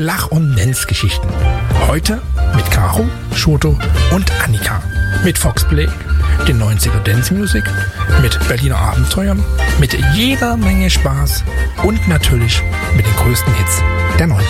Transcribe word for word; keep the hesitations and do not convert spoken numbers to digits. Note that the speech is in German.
Lach- und Dance-Geschichten. Heute mit Caro, Shoto und Annika. Mit Foxplay, den neunziger Dance Music, mit Berliner Abenteuern, mit jeder Menge Spaß und natürlich mit den größten Hits der neunziger.